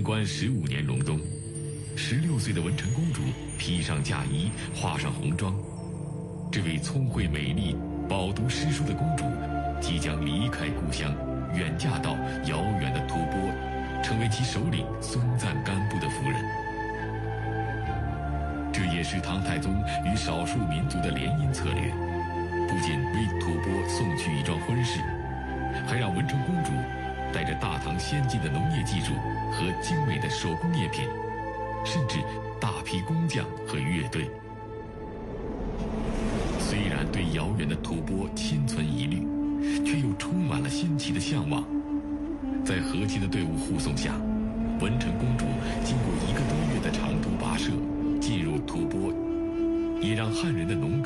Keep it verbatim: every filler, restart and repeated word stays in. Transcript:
贞观十五年隆冬，十六岁的文成公主披上嫁衣，化上红妆。这位聪慧美丽、饱读诗书的公主，即将离开故乡，远嫁到遥远的吐蕃，成为其首领松赞干布的夫人。这也是唐太宗与少数民族的联姻策略，不仅为吐蕃送去一桩婚事，还让文成公主带着大唐先进的农业技术和精美的手工业品，甚至大批工匠和乐队。虽然对遥远的吐蕃心存疑虑，却又充满了新奇的向往。在和亲的队伍护送下，文成公主经过一个多月的长途跋涉，进入吐蕃，也让汉人的农